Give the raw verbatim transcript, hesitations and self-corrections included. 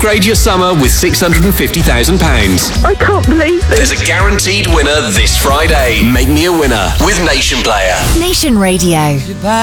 Upgrade your summer with six hundred fifty thousand pounds. I can't believe this. There's a guaranteed winner this Friday. Make me a winner with Nation Player. Nation Radio.